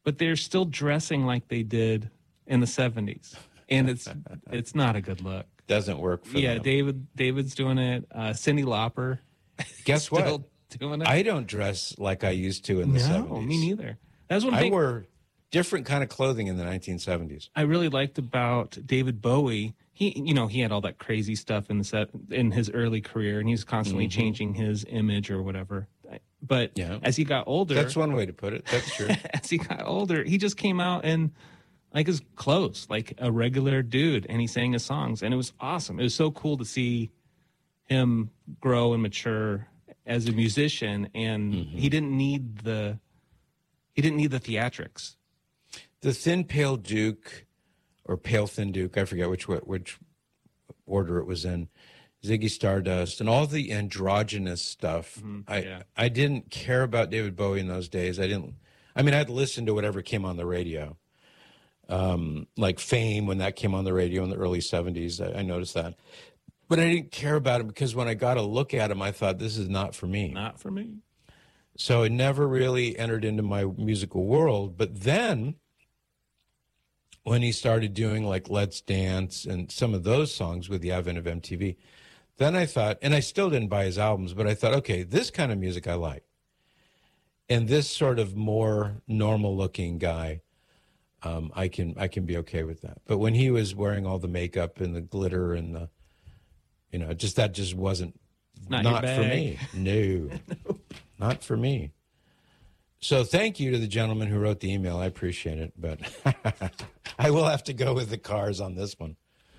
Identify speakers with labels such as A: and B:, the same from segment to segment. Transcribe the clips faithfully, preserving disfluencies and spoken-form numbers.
A: but they're still dressing like they did in the seventies, and it's it's not a good look.
B: Doesn't work for
A: yeah,
B: them.
A: David David's doing it. Uh, Cyndi Lauper,
B: guess
A: still
B: what?
A: Doing it.
B: I don't dress like I used to in the
A: no,
B: seventies.
A: me neither. That's one
B: I
A: thing
B: wore different kind of clothing in the nineteen seventies.
A: I really liked about David Bowie. He, you know, he had all that crazy stuff in the set in his early career, and he was constantly
B: Mhm.
A: changing his image or whatever. But
B: Yeah.
A: as he got older,
B: That's one way to put it. That's true.
A: as he got older, he just came out in like his clothes, like a regular dude, and he sang his songs, and it was awesome. It was so cool to see him grow and mature as a musician, and
B: Mhm.
A: he didn't need the he didn't need the theatrics.
B: The Thin Pale Duke, or Pale Thin Duke, I forget which which order it was in, Ziggy Stardust, and all the androgynous stuff.
A: Mhm,
B: I
A: yeah.
B: I didn't care about David Bowie in those days. I didn't. I mean, I'd listen to whatever came on the radio, um, like Fame when that came on the radio in the early seventies. I, I noticed that, but I didn't care about him because when I got a look at him, I thought this is not for me.
A: Not for me.
B: So it never really entered into my musical world. But then when he started doing like Let's Dance and some of those songs with the advent of M T V, then I thought, and I still didn't buy his albums, but I thought, okay, this kind of music I like. And this sort of more normal looking guy, um, I can I can be okay with that. But when he was wearing all the makeup and the glitter and the, you know, just that just wasn't
A: Not,
B: not
A: your
B: for
A: bag.
B: me. No, not for me. So thank you to the gentleman who wrote the email. I appreciate it, but I will have to go with the cars on this one.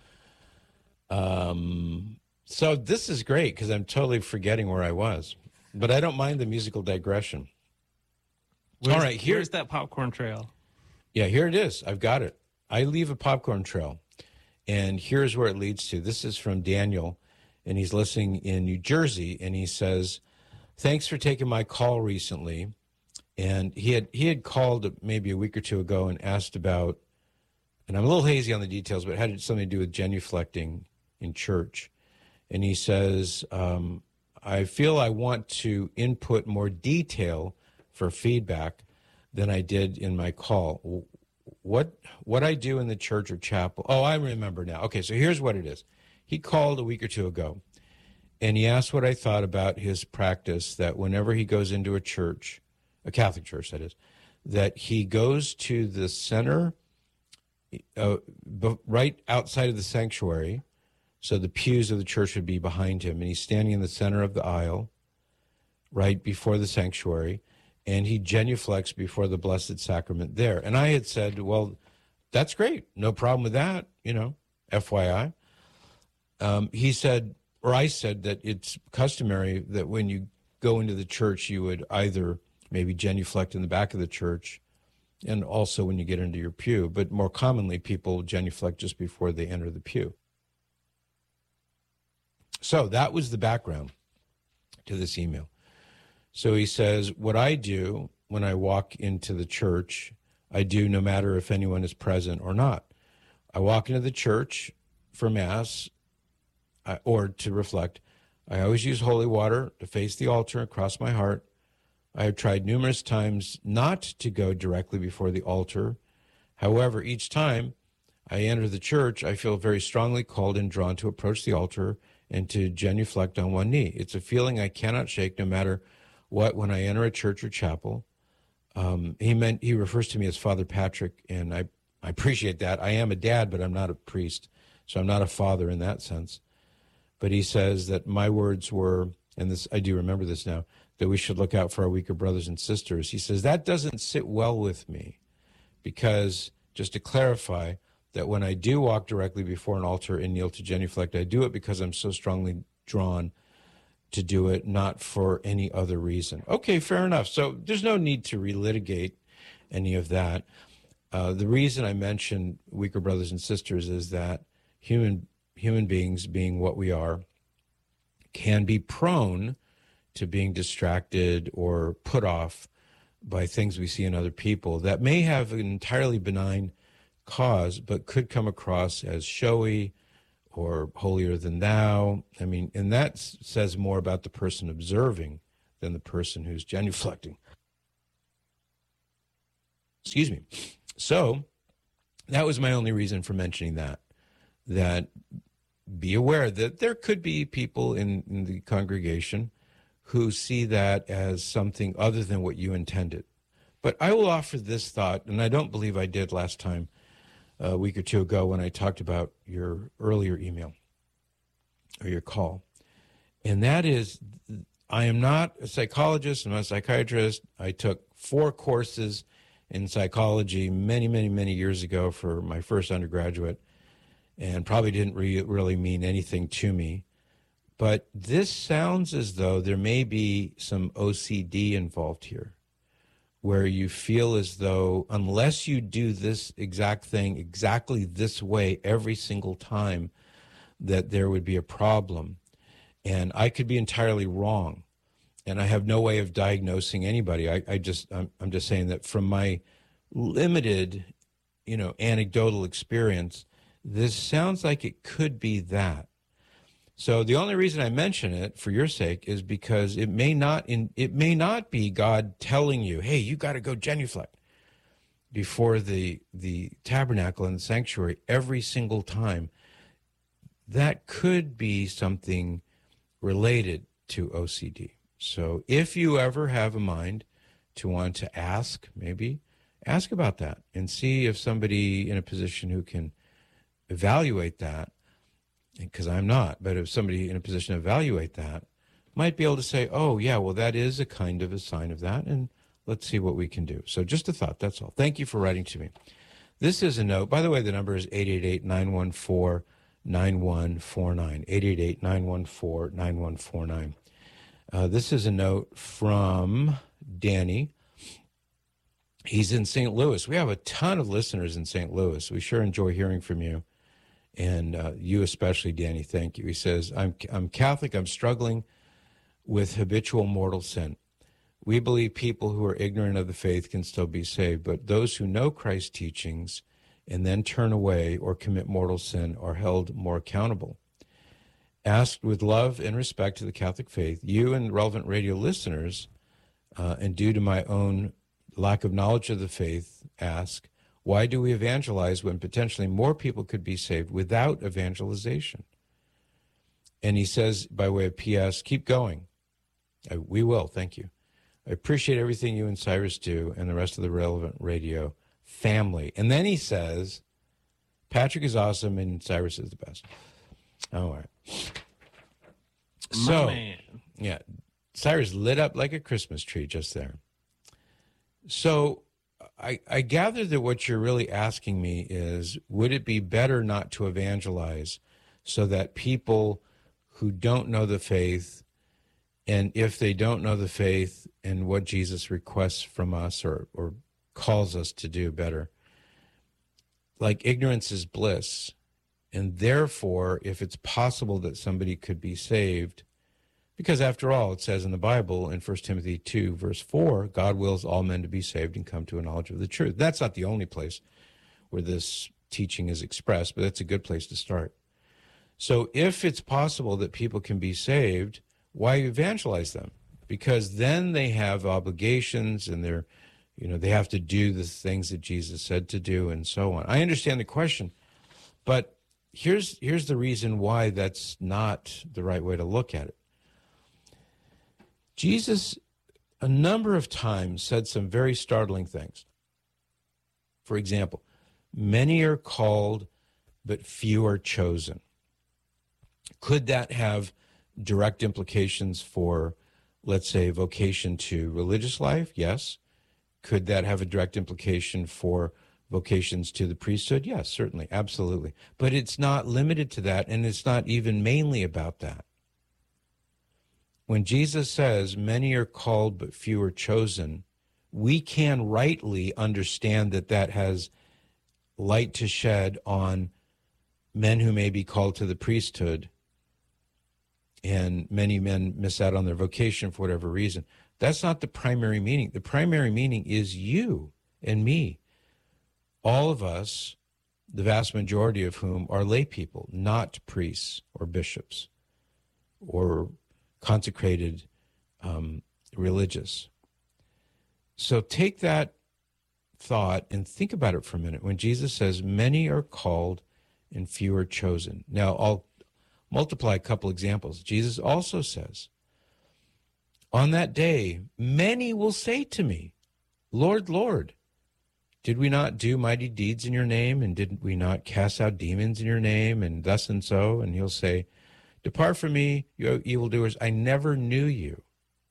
B: Um, so this is great because I'm totally forgetting where I was, but I don't mind the musical digression.
A: Where's,
B: All right, here-
A: here's that popcorn trail.
B: Yeah, here it is. I've got it. I leave a popcorn trail, and here's where it leads to. This is from Daniel, and he's listening in New Jersey, and he says, thanks for taking my call recently. And he had he had called maybe a week or two ago and asked about, and I'm a little hazy on the details, but it had something to do with genuflecting in church. And he says, um, I feel I want to input more detail for feedback than I did in my call. What what I do in the church or chapel? Oh, I remember now. Okay, so here's what it is. He called a week or two ago, and he asked what I thought about his practice that whenever he goes into a church, a Catholic church that is, that he goes to the center, uh, b- right outside of the sanctuary, so the pews of the church would be behind him, and he's standing in the center of the aisle, right before the sanctuary, and he genuflects before the Blessed Sacrament there. And I had said, well, that's great. No problem with that, you know, F Y I. Um, he said, or I said that it's customary that when you go into the church, you would either maybe genuflect in the back of the church and also when you get into your pew. But more commonly, people genuflect just before they enter the pew. So that was the background to this email. So he says, what I do when I walk into the church, I do no matter if anyone is present or not. I walk into the church for Mass uh, or to reflect. I always use holy water to face the altar and cross my heart. I have tried numerous times not to go directly before the altar. However, each time I enter the church, I feel very strongly called and drawn to approach the altar and to genuflect on one knee. It's a feeling I cannot shake no matter what when I enter a church or chapel. Um, he meant he refers to me as Father Patrick, and I, I appreciate that. I am a dad, but I'm not a priest, so I'm not a father in that sense. But he says that my words were, and this I do remember this now, that we should look out for our weaker brothers and sisters. He says that doesn't sit well with me because, just to clarify, that when I do walk directly before an altar and kneel to genuflect, I do it because I'm so strongly drawn to do it, not for any other reason. Okay, fair enough. So there's no need to relitigate any of that. Uh, the reason I mentioned weaker brothers and sisters is that human human beings, being what we are, can be prone to being distracted or put off by things we see in other people that may have an entirely benign cause, but could come across as showy or holier than thou. I mean, and that s- says more about the person observing than the person who's genuflecting. Excuse me. So that was my only reason for mentioning that, that be aware that there could be people in, in the congregation who see that as something other than what you intended. But I will offer this thought, and I don't believe I did last time, a week or two ago, when I talked about your earlier email or your call. And that is, I am not a psychologist, I'm not a psychiatrist. I took four courses in psychology many, many, many years ago for my first undergraduate, and probably didn't re- really mean anything to me. But this sounds as though there may be some O C D involved here, where you feel as though unless you do this exact thing exactly this way every single time, that there would be a problem. And I could be entirely wrong, and I have no way of diagnosing anybody. I, I just, I'm, I'm just saying that from my limited, you know, anecdotal experience, this sounds like it could be that. So the only reason I mention it for your sake is because it may not, in, it may not be God telling you, hey, you got to go genuflect before the the tabernacle and the sanctuary every single time. That could be something related to O C D. So if you ever have a mind to want to ask, maybe ask about that and see if somebody in a position who can evaluate that, because I'm not, but if somebody in a position to evaluate that might be able to say, oh, yeah, well, that is a kind of a sign of that, and let's see what we can do. So just a thought, that's all. Thank you for writing to me. This is a note. By the way, the number is eight eight eight, nine one four, nine one four nine, eight eight eight, nine one four, nine one four nine. Uh, this is a note from Danny. He's in Saint Louis. We have a ton of listeners in Saint Louis. We sure enjoy hearing from you. And uh, you especially, Danny, thank you. He says, I'm, I'm Catholic. I'm struggling with habitual mortal sin. We believe people who are ignorant of the faith can still be saved, but those who know Christ's teachings and then turn away or commit mortal sin are held more accountable. Asked with love and respect to the Catholic faith, you and relevant radio listeners, uh, and due to my own lack of knowledge of the faith, ask, why do we evangelize when potentially more people could be saved without evangelization? And he says, by way of P S, keep going. I, we will, thank you. I appreciate everything you and Cyrus do and the rest of the relevant radio family. And then he says, Patrick is awesome and Cyrus is the best. All right. So,
A: man.
B: yeah, Cyrus lit up like a Christmas tree just there. So I, I gather that what you're really asking me is, would it be better not to evangelize so that people who don't know the faith, and if they don't know the faith and what Jesus requests from us or, or calls us to do better, like ignorance is bliss, and therefore, if it's possible that somebody could be saved, because after all, it says in the Bible in First Timothy two, verse four, God wills all men to be saved and come to a knowledge of the truth. That's not the only place where this teaching is expressed, but that's a good place to start. So if it's possible that people can be saved, why evangelize them? Because then they have obligations and they're, you know, they have to do the things that Jesus said to do and so on. I understand the question, but here's here's the reason why that's not the right way to look at it. Jesus, a number of times, said some very startling things. For example, many are called, but few are chosen. Could that have direct implications for, let's say, vocation to religious life? Yes. Could that have a direct implication for vocations to the priesthood? Yes, certainly, absolutely. But it's not limited to that, and it's not even mainly about that. When Jesus says, many are called, but few are chosen, we can rightly understand that that has light to shed on men who may be called to the priesthood, and many men miss out on their vocation for whatever reason. That's not the primary meaning. The primary meaning is you and me. All of us, the vast majority of whom are lay people, not priests or bishops or consecrated um, religious. So take that thought and think about it for a minute. When Jesus says, many are called and few are chosen. Now, I'll multiply a couple examples. Jesus also says, on that day, many will say to me, Lord, Lord, did we not do mighty deeds in your name? And did we not cast out demons in your name? And thus and so. And he'll say, depart from me, you evildoers. I never knew you.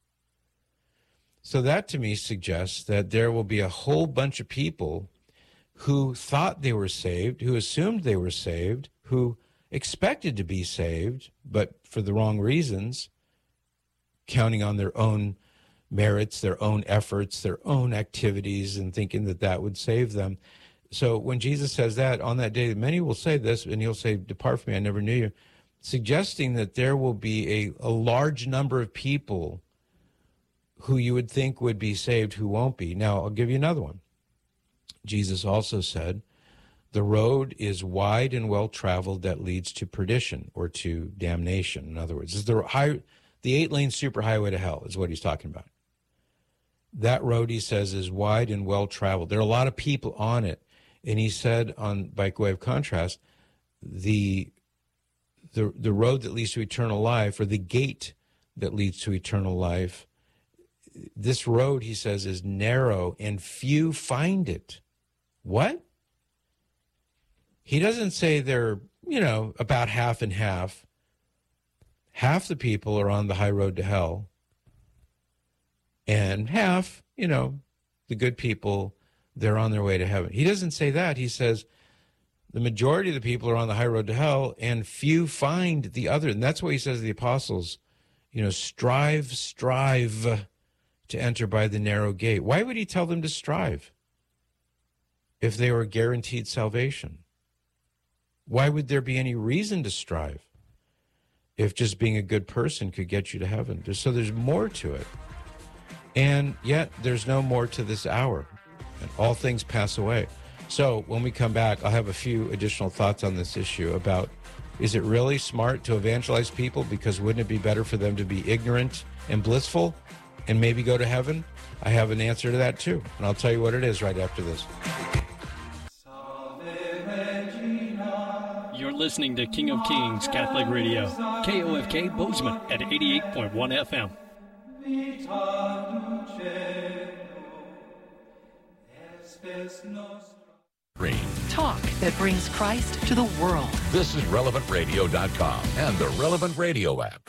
B: So that to me suggests that there will be a whole bunch of people who thought they were saved, who assumed they were saved, who expected to be saved, but for the wrong reasons, counting on their own merits, their own efforts, their own activities, and thinking that that would save them. So when Jesus says that, on that day, many will say this, and he'll say, depart from me, I never knew you, suggesting that there will be a, a large number of people who you would think would be saved who won't be. Now, I'll give you another one. Jesus also said, the road is wide and well-traveled that leads to perdition or to damnation. In other words, is the high, the eight-lane superhighway to hell is what he's talking about. That road, he says, is wide and well-traveled. There are a lot of people on it. And he said, on by way of contrast, the, the, the road that leads to eternal life, or the gate that leads to eternal life, this road, he says, is narrow and few find it. What? He doesn't say they're, you know, about half and half. Half the people are on the high road to hell. And half, you know, the good people, they're on their way to heaven. He doesn't say that. He says the majority of the people are on the high road to hell and few find the other. And that's why he says to the apostles, you know, strive, strive to enter by the narrow gate. Why would he tell them to strive if they were guaranteed salvation? Why would there be any reason to strive if just being a good person could get you to heaven? So there's more to it. And yet there's no more to this hour. And all things pass away. So when we come back, I'll have a few additional thoughts on this issue about, is it really smart to evangelize people? Because wouldn't it be better for them to be ignorant and blissful and maybe go to heaven? I have an answer to that too. And I'll tell you what it is right after this.
C: You're listening to King of Kings Catholic Radio, K O F K Bozeman at eighty-eight point one F M.
D: Talk that brings Christ to the world.
E: This is relevant radio dot com and the Relevant Radio app.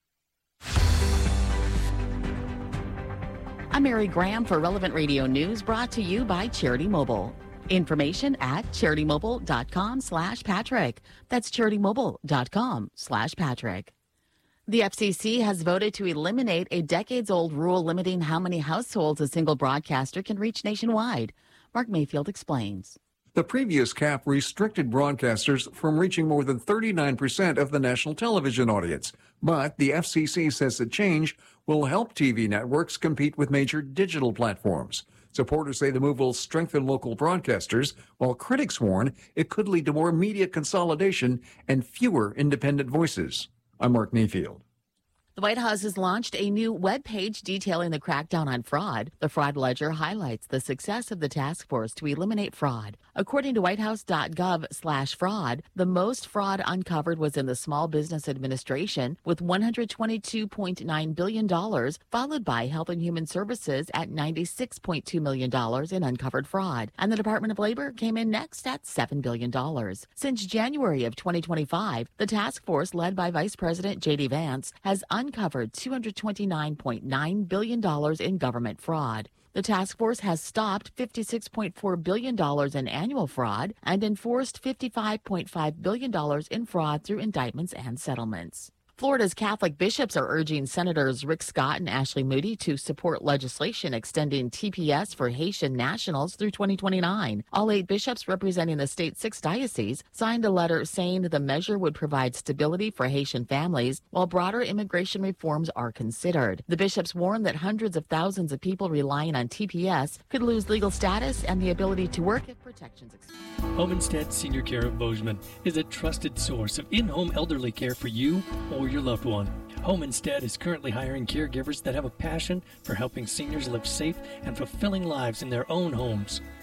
F: I'm Mary Graham for Relevant Radio News, brought to you by Charity Mobile. Information at charitymobile.com slash Patrick. That's charitymobile.com slash Patrick. The F C C has voted to eliminate a decades-old rule limiting how many households a single broadcaster can reach nationwide. Mark Mayfield explains.
G: The previous cap restricted broadcasters from reaching more than thirty-nine percent of the national television audience. But the F C C says the change will help T V networks compete with major digital platforms. Supporters say the move will strengthen local broadcasters, while critics warn it could lead to more media consolidation and fewer independent voices. I'm Mark Mayfield.
F: The White House has launched a new webpage detailing the crackdown on fraud. The Fraud Ledger highlights the success of the task force to eliminate fraud. According to whitehouse.gov slash fraud, the most fraud uncovered was in the Small Business Administration with one hundred twenty-two point nine billion dollars, followed by Health and Human Services at ninety-six point two million dollars in uncovered fraud. And the Department of Labor came in next at seven billion dollars. Since January of twenty twenty-five, the task force led by Vice President J D Vance has uncovered two hundred twenty-nine point nine billion dollars in government fraud. The task force has stopped fifty-six point four billion dollars in annual fraud and enforced fifty-five point five billion dollars in fraud through indictments and settlements. Florida's Catholic bishops are urging Senators Rick Scott and Ashley Moody to support legislation extending T P S for Haitian nationals through twenty twenty-nine. All eight bishops representing the state's six dioceses signed a letter saying the measure would provide stability for Haitian families while broader immigration reforms are considered. The bishops warn that hundreds of thousands of people relying on T P S could lose legal status and the ability to work if protections expire.
C: Home Instead Senior Care of Bozeman is a trusted source of in-home elderly care for you or your loved one. Home Instead is currently hiring caregivers that have a passion for helping seniors live safe and fulfilling lives in their own homes.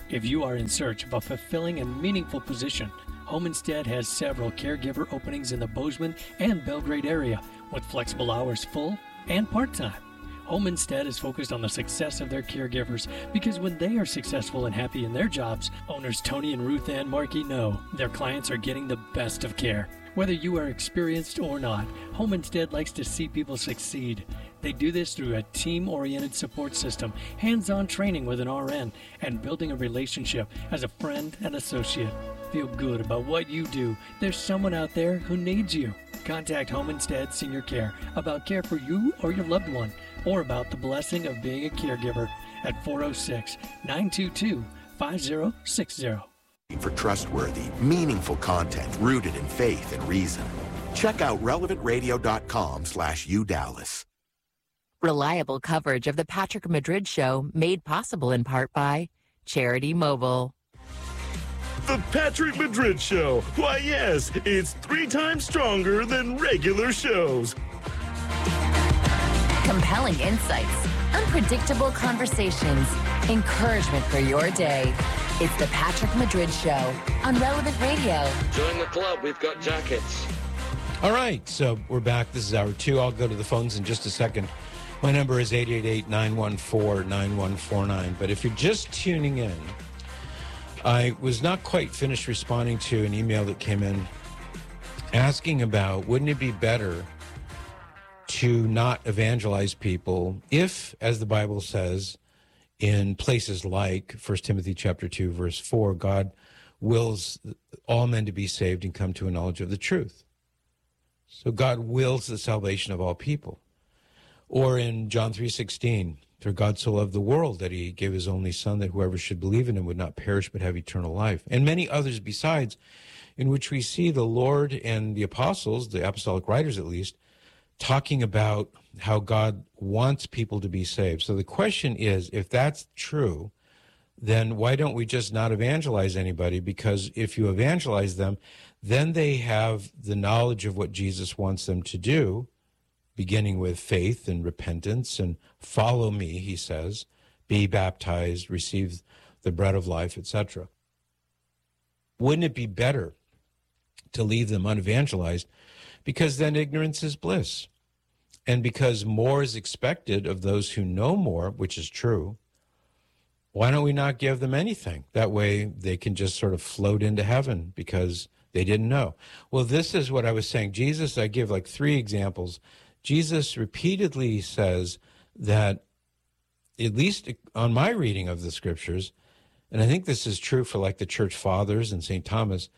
C: If you are in search of a fulfilling and meaningful position, Home Instead has several caregiver openings in the Bozeman and Belgrade area with flexible hours, full and part-time. Home Instead is focused on the success of their caregivers because when they are successful and happy in their jobs, owners Tony and Ruth Ann Markey know their clients are getting the best of care. Whether you are experienced or not, Home Instead likes to see people succeed. They do this through a team-oriented support system, hands-on training with an R N, and building a relationship as a friend and associate. Feel good about what you do. There's someone out there who needs you. Contact Home Instead Senior Care about care for you or your loved one, or about the blessing of being a caregiver at four oh six, nine two two, five oh six oh.
H: For trustworthy, meaningful content rooted in faith and reason. Check out relevant radio dot com slash U Dallas.
F: Reliable coverage of the Patrick Madrid Show, made possible in part by Charity Mobile.
I: The Patrick Madrid Show. Why, yes, it's three times stronger than regular shows.
J: Compelling insights, unpredictable conversations, encouragement for your day. It's the Patrick Madrid Show on Relevant Radio.
K: Join the club. We've got jackets.
B: All right, so we're back. This is hour two. I'll go to the phones in just a second. My number is eight eight eight, nine one four, nine one four nine. But if you're just tuning in, I was not quite finished responding to an email that came in asking about, wouldn't it be better to not evangelize people if, as the Bible says, in places like First Timothy chapter two, verse four, God wills all men to be saved and come to a knowledge of the truth. So God wills the salvation of all people. Or in John three sixteen, for God so loved the world that he gave his only son, that whoever should believe in him would not perish but have eternal life. And many others besides, in which we see the Lord and the apostles, the apostolic writers at least, talking about how God wants people to be saved. So the question is, if that's true, then why don't we just not evangelize anybody? Because if you evangelize them, then they have the knowledge of what Jesus wants them to do, beginning with faith and repentance and follow me, he says, be baptized, receive the bread of life, et cetera. Wouldn't it be better to leave them unevangelized? Because then ignorance is bliss. And because more is expected of those who know more, which is true, why don't we not give them anything? That way they can just sort of float into heaven because they didn't know. Well, this is what I was saying. Jesus, I give like three examples. Jesus repeatedly says that, at least on my reading of the scriptures, and I think this is true for like the church fathers and Saint Thomas,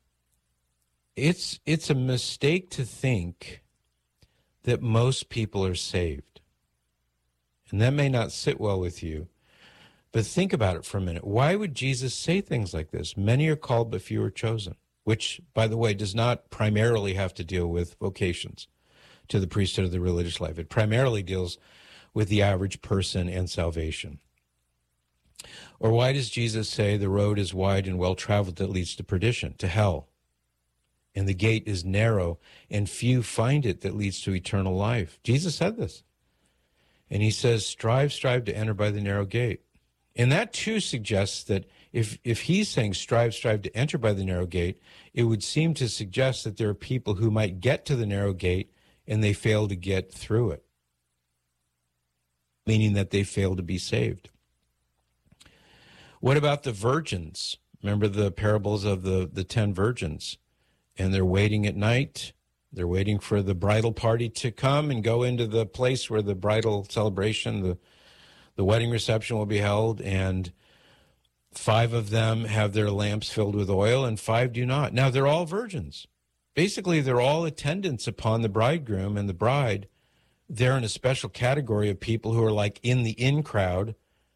B: it's it's a mistake to think that most people are saved. And that may not sit well with you, but think about it for a minute. Why would Jesus say things like this? Many are called, but few are chosen, which, by the way, does not primarily have to deal with vocations to the priesthood of the religious life. It primarily deals with the average person and salvation. Or why does Jesus say the road is wide and well-traveled that leads to perdition, to hell? And the gate is narrow, and few find it that leads to eternal life. Jesus said this. And he says, strive, strive to enter by the narrow gate. And that too suggests that if, if he's saying strive, strive to enter by the narrow gate, it would seem to suggest that there are people who might get to the narrow gate and they fail to get through it, meaning that they fail to be saved. What about the virgins? Remember the parables of the, the ten virgins? And they're waiting at night. They're waiting for the bridal party to come and go into the place where the bridal celebration, the, the wedding reception will be held. And five of them have their lamps filled with oil and five do not. Now, they're all virgins. Basically, they're all attendants upon the bridegroom and the bride. They're in a special category of people who are like in the in crowd.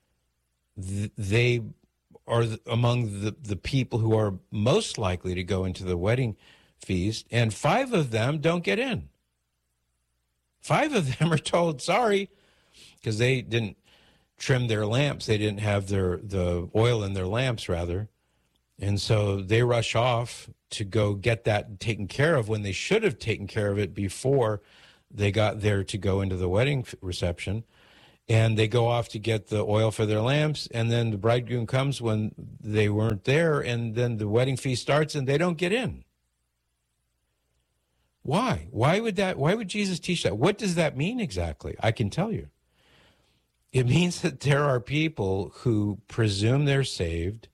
B: They are among the, the people who are most likely to go into the wedding feast, and five of them don't get in. Five of them are told, sorry, because they didn't trim their lamps. They didn't have their the oil in their lamps, rather. And so they rush off to go get that taken care of when they should have taken care of it before they got there to go into the wedding reception. And they go off to get the oil for their lamps, and then the bridegroom comes when they weren't there, and then the wedding feast starts, and they don't get in. Why? Why would that? Why would Jesus teach that? What does that mean exactly? I can tell you. It means that there are people who presume they're saved,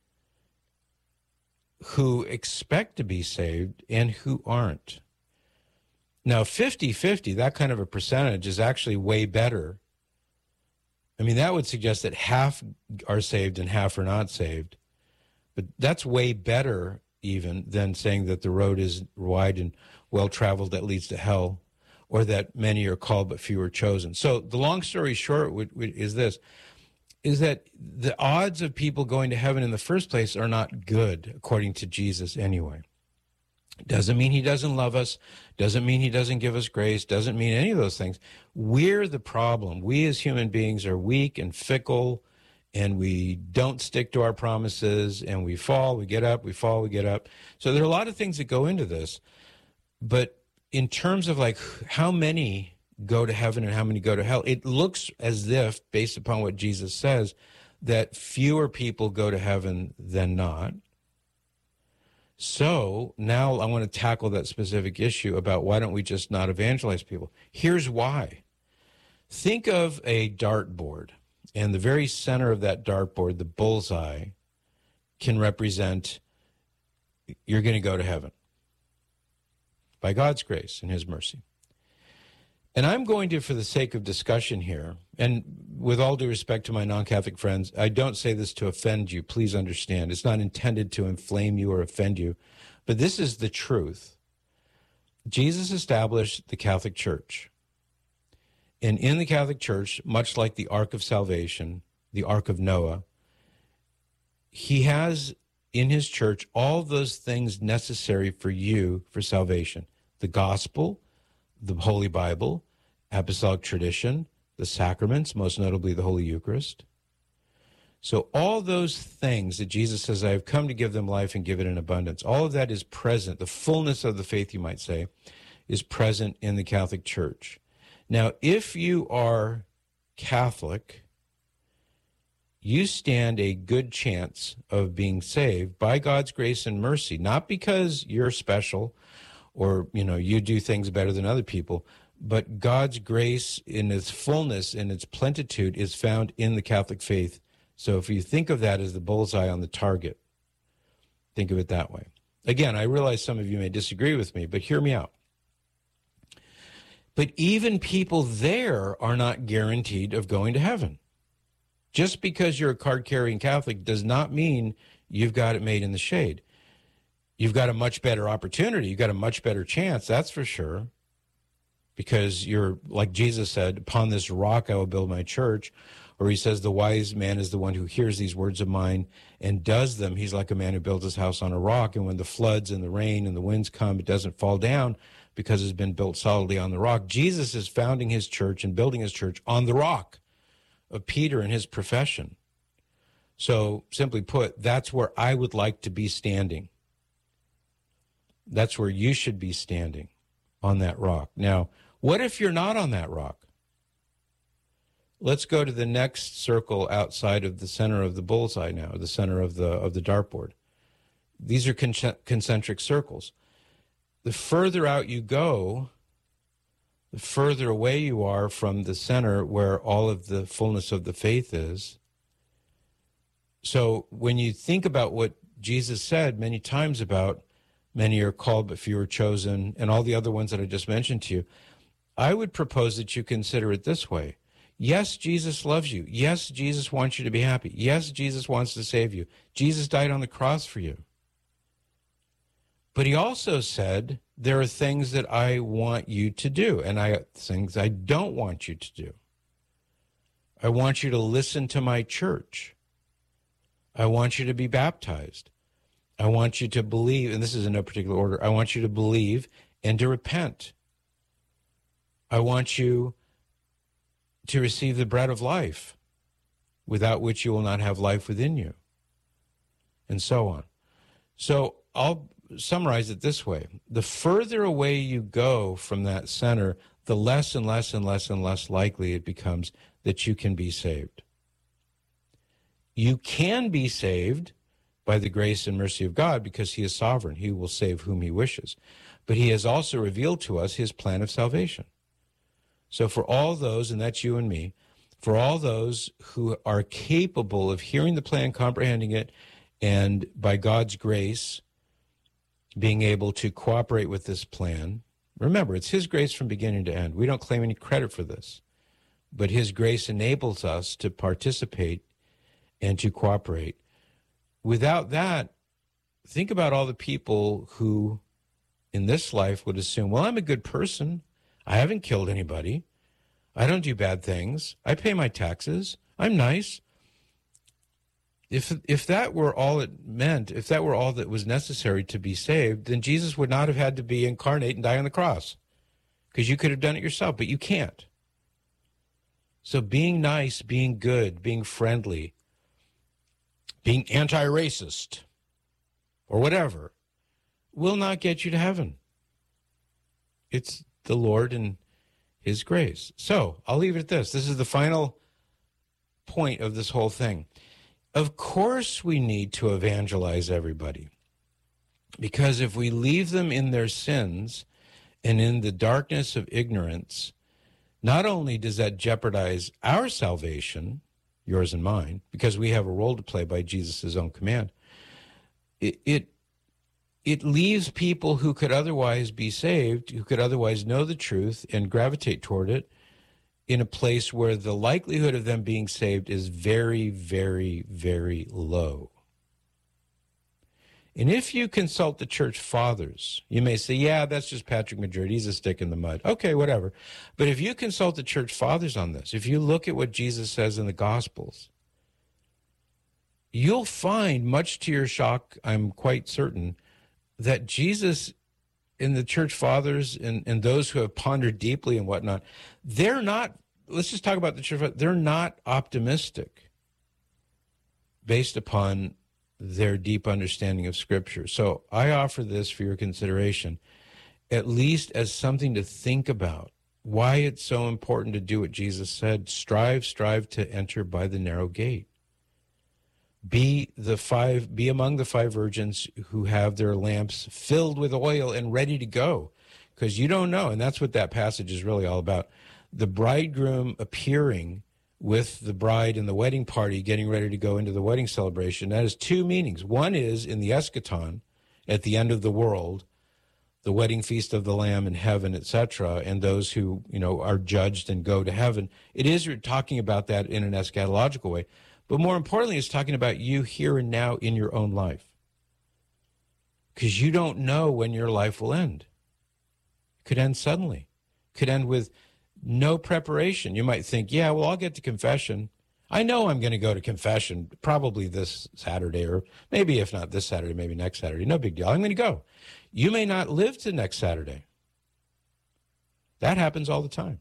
B: who expect to be saved, and who aren't. Now, fifty-fifty, that kind of a percentage is actually way better. I mean, that would suggest that half are saved and half are not saved. But that's way better even than saying that the road is wide and well-traveled that leads to hell, or that many are called but few are chosen. So the long story short is this, is that the odds of people going to heaven in the first place are not good, according to Jesus anyway. Doesn't mean he doesn't love us, doesn't mean he doesn't give us grace, doesn't mean any of those things. We're the problem. We as human beings are weak and fickle, and we don't stick to our promises, and we fall, we get up, we fall, we get up. So there are a lot of things that go into this. But in terms of like how many go to heaven and how many go to hell, it looks as if, based upon what Jesus says, that fewer people go to heaven than not. So now I want to tackle that specific issue about why don't we just not evangelize people. Here's why. Think of a dartboard, and the very center of that dartboard, the bullseye, can represent you're going to go to heaven by God's grace and his mercy. And I'm going to, for the sake of discussion here, and with all due respect to my non-Catholic friends, I don't say this to offend you. Please understand. It's not intended to inflame you or offend you, but this is the truth. Jesus established the Catholic Church. And in the Catholic Church, much like the Ark of Salvation, the Ark of Noah, he has in his church all those things necessary for you for salvation. The gospel, the Holy Bible, apostolic tradition, the sacraments, most notably the Holy Eucharist. So all those things that Jesus says, I have come to give them life and give it in abundance, all of that is present. The fullness of the faith, you might say, is present in the Catholic Church. Now, if you are Catholic, you stand a good chance of being saved by God's grace and mercy, not because you're special or, you know, you do things better than other people, but God's grace in its fullness, in its plenitude, is found in the Catholic faith. So if you think of that as the bullseye on the target, think of it that way. Again, I realize some of you may disagree with me, but hear me out. But even people there are not guaranteed of going to heaven. Just because you're a card-carrying Catholic does not mean you've got it made in the shade. You've got a much better opportunity. You've got a much better chance, that's for sure. Because you're, like Jesus said, upon this rock I will build my church. Or he says, the wise man is the one who hears these words of mine and does them. He's like a man who builds his house on a rock. And when the floods and the rain and the winds come, it doesn't fall down because it's been built solidly on the rock. Jesus is founding his church and building his church on the rock of Peter and his profession. So simply put, that's where I would like to be standing. That's where you should be standing, on that rock. Now, what if you're not on that rock? Let's go to the next circle outside of the center of the bullseye now, the center of the of the dartboard. These are con- concentric circles. The further out you go, the further away you are from the center where all of the fullness of the faith is. So when you think about what Jesus said many times about many are called but few are chosen, and all the other ones that I just mentioned to you, I would propose that you consider it this way. Yes, Jesus loves you. Yes, Jesus wants you to be happy. Yes, Jesus wants to save you. Jesus died on the cross for you. But he also said, there are things that I want you to do, and I things I don't want you to do. I want you to listen to my church. I want you to be baptized. I want you to believe, and this is in no particular order, I want you to believe and to repent. I want you to receive the bread of life, without which you will not have life within you, and so on. So I'll summarize it this way. The further away you go from that center, the less and less and less and less likely it becomes that you can be saved. You can be saved by the grace and mercy of God because he is sovereign. He will save whom he wishes. But he has also revealed to us his plan of salvation. So for all those, and that's you and me, for all those who are capable of hearing the plan, comprehending it, and by God's grace, being able to cooperate with this plan. Remember, it's his grace from beginning to end. We don't claim any credit for this, but his grace enables us to participate and to cooperate. Without that, think about all the people who in this life would assume, well, I'm a good person. I haven't killed anybody. I don't do bad things. I pay my taxes. I'm nice. If if that were all it meant, if that were all that was necessary to be saved, then Jesus would not have had to be incarnate and die on the cross, because you could have done it yourself, but you can't. So being nice, being good, being friendly, being anti-racist, or whatever, will not get you to heaven. It's the Lord and his grace. So I'll leave it at this. This is the final point of this whole thing. Of course we need to evangelize everybody, because if we leave them in their sins and in the darkness of ignorance, not only does that jeopardize our salvation, yours and mine, because we have a role to play by Jesus' own command, it, it it leaves people who could otherwise be saved, who could otherwise know the truth and gravitate toward it, in a place where the likelihood of them being saved is very, very, very low. And if you consult the church fathers, you may say, yeah, that's just Patrick Madrid. He's a stick in the mud. Okay, whatever. But if you consult the church fathers on this, if you look at what Jesus says in the Gospels, you'll find, much to your shock, I'm quite certain, that Jesus in the church fathers and, and those who have pondered deeply and whatnot, they're not, let's just talk about the church, they're not optimistic based upon their deep understanding of Scripture. So I offer this for your consideration, at least as something to think about, why it's so important to do what Jesus said. Strive, strive to enter by the narrow gate. Be the five, be among the five virgins who have their lamps filled with oil and ready to go, because you don't know, and that's what that passage is really all about. The bridegroom appearing with the bride in the wedding party, getting ready to go into the wedding celebration. That has two meanings. One is in the eschaton, at the end of the world, the wedding feast of the Lamb in heaven, et cetera, and those who, you know, are judged and go to heaven. It is talking about that in an eschatological way. But more importantly, it's talking about you here and now in your own life. Because you don't know when your life will end. It could end suddenly. It could end with no preparation. You might think, yeah, well, I'll get to confession. I know I'm going to go to confession probably this Saturday, or maybe if not this Saturday, maybe next Saturday. No big deal. I'm going to go. You may not live to next Saturday. That happens all the time.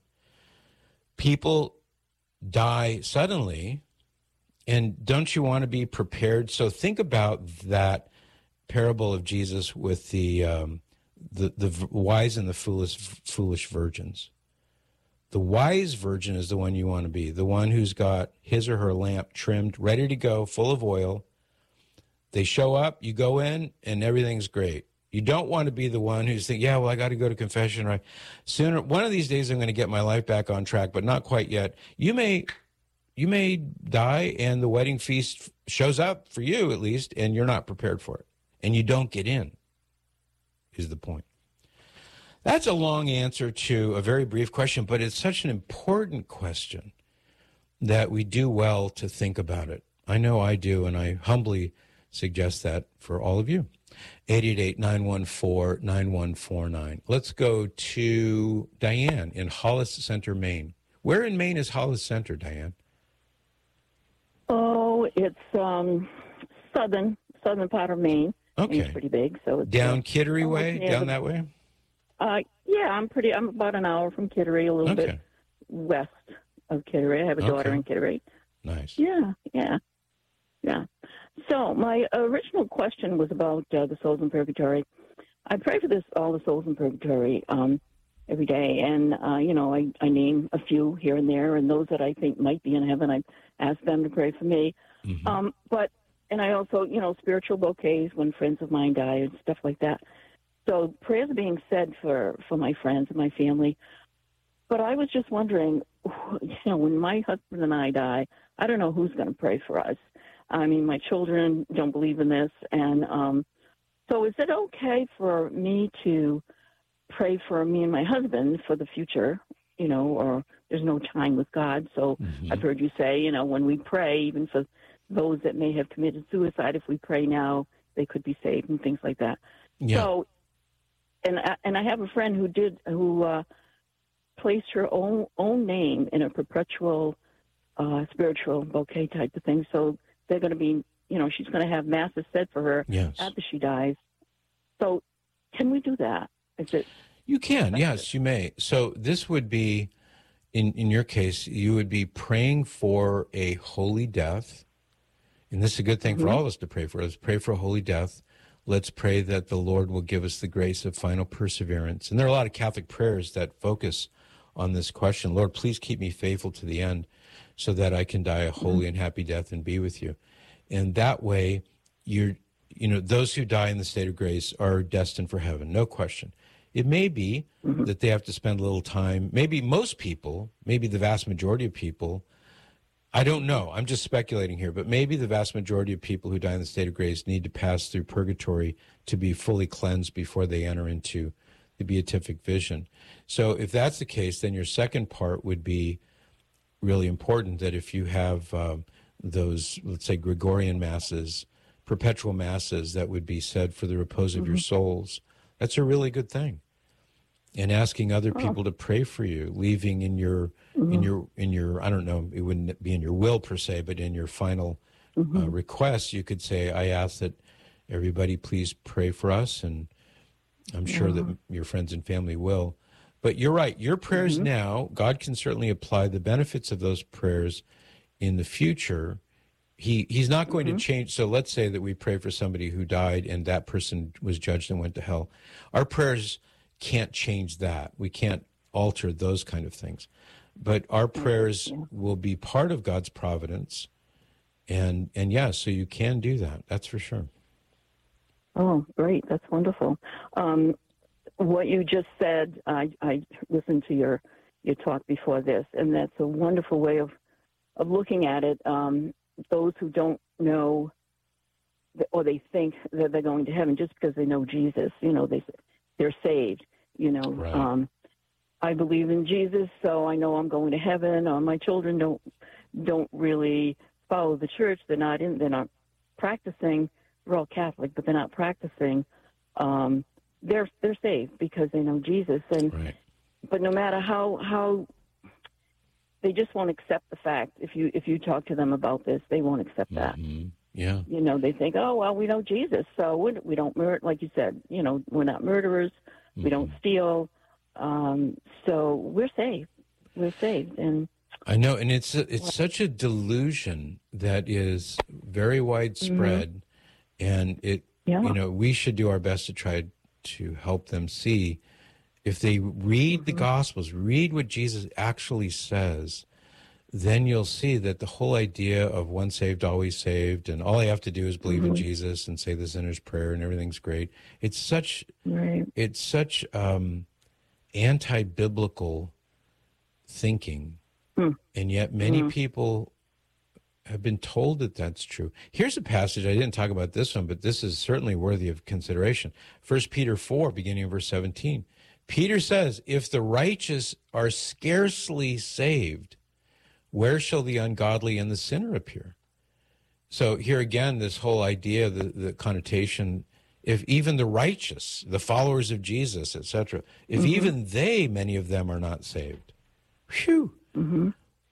B: People die suddenly. And don't you want to be prepared? So think about that parable of Jesus with the um, the, the wise and the foolish foolish virgins. The wise virgin is the one you want to be, the one who's got his or her lamp trimmed, ready to go, full of oil. They show up, you go in, and everything's great. You don't want to be the one who's thinking, yeah, well, I got to go to confession, right? Sooner, one of these days I'm going to get my life back on track, but not quite yet. You may... You may die and the wedding feast shows up for you at least, and you're not prepared for it. And you don't get in, is the point. That's a long answer to a very brief question, but it's such an important question that we do well to think about it. I know I do, and I humbly suggest that for all of you. eight eight eight, nine one four, nine one four nine. Let's go to Diane in Hollis Center, Maine. Where in Maine is Hollis Center, Diane?
L: Oh, it's um, southern, southern part of Maine.
B: Okay.
L: Maine's pretty big, so it's
B: down
L: uh,
B: Kittery way, down the, that way.
L: Uh, yeah, I'm pretty. I'm about an hour from Kittery, a little
B: okay.
L: bit west of Kittery. I have a daughter
B: okay.
L: in Kittery.
B: Nice.
L: Yeah, yeah, yeah. So my original question was about uh, the souls in purgatory. I pray for this all the souls in purgatory. Um, every day. And, uh, you know, I, I name a few here and there, and those that I think might be in heaven, I ask them to pray for me.
B: Mm-hmm.
L: Um, but, and I also, you know, spiritual bouquets when friends of mine die and stuff like that. So prayers are being said for, for my friends and my family. But I was just wondering, you know, when my husband and I die, I don't know who's going to pray for us. I mean, my children don't believe in this. And um, so is it okay for me to pray for me and my husband for the future, you know, or there's no time with God? So
B: Mm-hmm.
L: I've heard you say, you know, when we pray, even for those that may have committed suicide, if we pray now, they could be saved and things like that.
B: Yeah.
L: So, and I, and I have a friend who did, who uh, placed her own, own name in a perpetual uh, spiritual bouquet type of thing. So they're going to be, you know, she's going to have masses said for her
B: Yes.
L: after she dies. So can we do that? Is it?
B: You can, yes, you may. So this would be, in, in your case, you would be praying for a holy death. And this is a good thing
L: Mm-hmm.
B: for all of us to pray for. Let's pray for a holy death. Let's pray that the Lord will give us the grace of final perseverance. And there are a lot of Catholic prayers that focus on this question. Lord, please keep me faithful to the end so that I can die a holy
L: Mm-hmm.
B: and happy death and be with you. And that way, you're, you know, those who die in the state of grace are destined for heaven, no question. It may be
L: Mm-hmm.
B: that they have to spend a little time, maybe most people, maybe the vast majority of people, I don't know, I'm just speculating here, but maybe the vast majority of people who die in the state of grace need to pass through purgatory to be fully cleansed before they enter into the beatific vision. So if that's the case, then your second part would be really important, that if you have um, those, let's say, Gregorian masses, perpetual masses that would be said for the repose of
L: Mm-hmm.
B: your souls, that's a really good thing. And asking other
L: Oh.
B: people to pray for you, leaving in your,
L: Mm-hmm.
B: in your, in your, I don't know, it wouldn't be in your will per se, but in your final
L: Mm-hmm.
B: uh, request, you could say, I ask that everybody please pray for us, and I'm sure
L: Yeah.
B: that your friends and family will. But you're right, your prayers
L: Mm-hmm.
B: now, God can certainly apply the benefits of those prayers in the future. He He's not going
L: Mm-hmm.
B: to change. So let's say that we pray for somebody who died and that person was judged and went to hell. Our prayers can't change that. We can't alter those kind of things. But our prayers will be part of God's providence. And, and yeah, so you can do that. That's for sure.
L: Oh, great. That's wonderful. Um, what you just said, I, I listened to your, your talk before this, and that's a wonderful way of, of looking at it. Um, those who don't know, or they think that they're going to heaven just because they know Jesus, you know, they, they're saved, you know.
B: Right.
L: Um, I believe in Jesus, so I know I'm going to heaven. Or my children don't don't really follow the church. They're not in. They're not practicing. We're all Catholic, but they're not practicing. Um, they're they're saved because they know Jesus. And
B: Right.
L: but no matter how how they just won't accept the fact. If you if you talk to them about this, they won't accept that.
B: Mhm. Yeah.
L: You know, they think, oh well, we know Jesus, so we we don't murder. Like you said, you know, we're not murderers. We don't steal. Um, so we're saved. We're saved, and
B: I know, and it's a, it's such a delusion that is very widespread, and it
L: Yeah.
B: you know, we should do our best to try to help them see, if they read the Gospels, read what Jesus actually says, then you'll see that the whole idea of once saved, always saved, and all I have to do is believe in Jesus and say the sinner's prayer and everything's great. It's such
L: right.
B: it's such um, anti-biblical thinking,
L: Mm.
B: and yet many
L: Mm.
B: people have been told that that's true. Here's a passage, I didn't talk about this one, but this is certainly worthy of consideration. First Peter four, beginning of verse seventeen. Peter says, if the righteous are scarcely saved, where shall the ungodly and the sinner appear? So here again, this whole idea, the, the connotation, if even the righteous, the followers of Jesus, et cetera, if
L: Mhm.
B: even they, many of them are not saved. Phew.
L: Mm-hmm.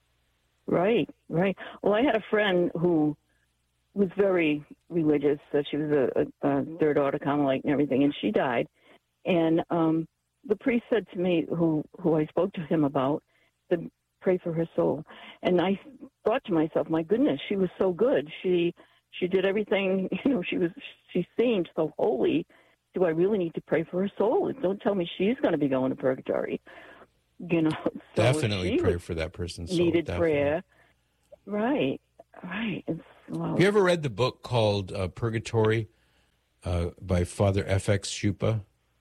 L: Right, right. Well, I had a friend who was very religious. So she was a, a, a third order Carmelite and everything, and she died. And um, the priest said to me, who who I spoke to him about, to pray for her soul. And I thought to myself, my goodness, she was so good. She she did everything. You know, she was she seemed so holy. do I really need to pray for her soul? Don't tell me she's going to be going to purgatory. You know, so
B: definitely pray for that person's soul.
L: Needed
B: definitely.
L: prayer. Right, right. It's, well,
B: have you ever read the book called uh, Purgatory uh, by Father F X Schupa?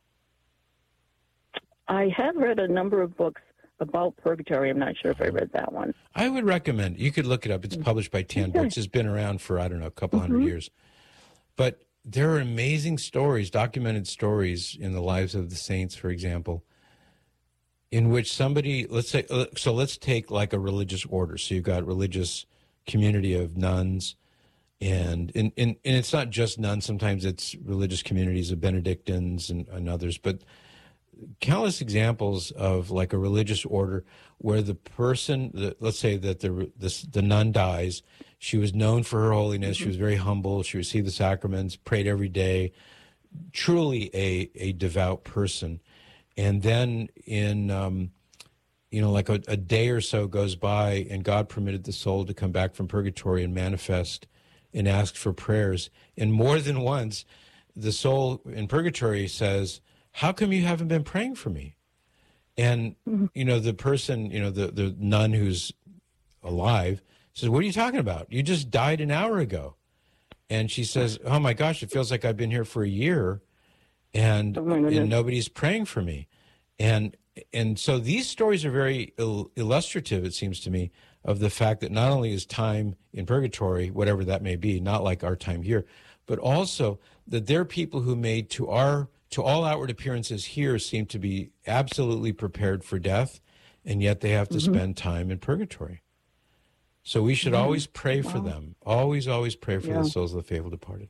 L: I have read a number of books about purgatory. I'm not sure if I read that one.
B: I would recommend. You could look it up. It's published by Tan
L: Okay.
B: Books. It's been around for, I don't know, a couple
L: Mm-hmm.
B: hundred years. But there are amazing stories, documented stories in the lives of the saints, for example, in which somebody, let's say, uh, so let's take like a religious order. So you've got religious community of nuns, and and, and, and it's not just nuns. Sometimes it's religious communities of Benedictines and, and others, but countless examples of like a religious order where the person, the, let's say that the, the the nun dies. She was known for her holiness. She was very humble. She received the sacraments, prayed every day, truly a, a devout person. And then in, um, you know, like a, a day or so goes by and God permitted the soul to come back from purgatory and manifest and ask for prayers. And more than once, the soul in purgatory says, how come you haven't been praying for me? And, you know, the person, you know, the, the nun who's alive says, what are you talking about? You just died an hour ago. And she says, oh my gosh, it feels like I've been here for a year and,
L: Oh, my goodness.
B: and nobody's praying for me. And, and so these stories are very il- illustrative, it seems to me, of the fact that not only is time in purgatory, whatever that may be, not like our time here, but also that there are people who made to our to all outward appearances here seem to be absolutely prepared for death, and yet they have to
L: Mm-hmm.
B: spend time in purgatory. So we should
L: Mhm.
B: always pray for
L: Wow.
B: them. Always, always pray for
L: Yeah.
B: the souls of the faithful departed.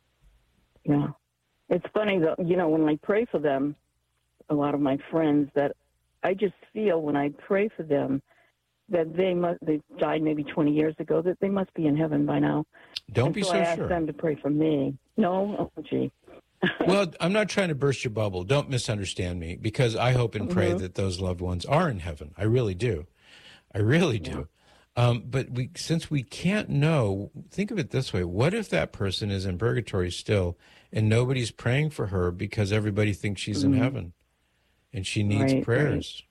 L: Yeah. It's funny, though, you know, when I pray for them, a lot of my friends, that I just feel when I pray for them that they must, they died maybe twenty years ago, that they must be in heaven by now.
B: Don't
L: And
B: be
L: so
B: so
L: I ask
B: sure.
L: them to pray for me. No? Oh, gee.
B: Well, I'm not trying to burst your bubble. Don't misunderstand me, because I hope and pray
L: Mhm.
B: that those loved ones are in heaven. I really do. I really do. Um, but we, since we can't know, think of it this way. What if that person is in purgatory still and nobody's praying for her because everybody thinks she's
L: Mhm.
B: in heaven and she needs
L: Right,
B: prayers?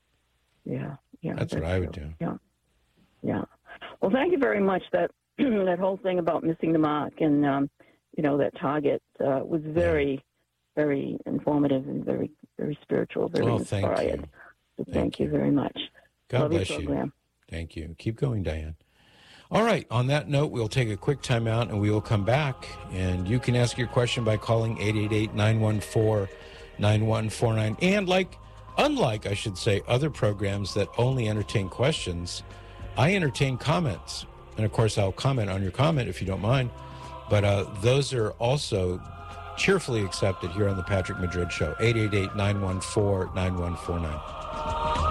L: Yeah, yeah.
B: That's what I would do.
L: Yeah, yeah. Well, thank you very much. That that whole thing about missing the mark and um, you know, that target uh, was very, very informative and very, very spiritual, very
B: Well, thank
L: inspired.
B: you.
L: So thank, you very much.
B: God
L: Love
B: bless
L: your
B: you.
L: program.
B: Thank you. Keep going, Diane. All right. On that note, we'll take a quick time out and we will come back. And you can ask your question by calling eight eight eight, nine one four, nine one four nine. And like, unlike, I should say, other programs that only entertain questions, I entertain comments. And of course, I'll comment on your comment if you don't mind. But uh, those are also cheerfully accepted here on the Patrick Madrid Show. eight eight eight, nine one four, nine one four nine.